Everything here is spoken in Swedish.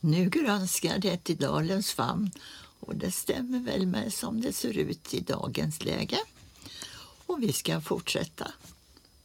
Nu grönskar det i dalens famn och det stämmer väl med som det ser ut i dagens läge. Och vi ska fortsätta